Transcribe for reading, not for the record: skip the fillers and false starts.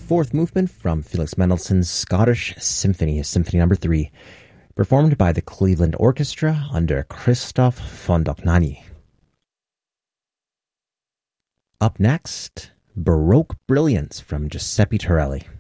fourth movement from Felix Mendelssohn's Scottish Symphony, Symphony No. 3, performed by the Cleveland Orchestra under Christoph von Dohnanyi. Up next, Baroque Brilliance from Giuseppe Torelli.